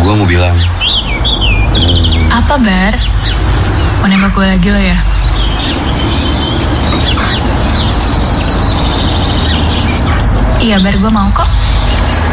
Gue mau bilang. Apa, Bar? Mau nembak gue lagi lo ya? Iya, Bar, gue mau kok.